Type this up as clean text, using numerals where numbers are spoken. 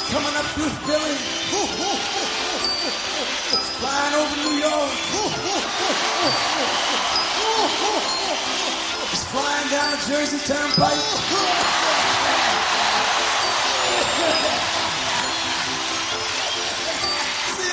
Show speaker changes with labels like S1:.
S1: coming up through Philly. It's flying over New York. It's flying down the Jersey Turnpike.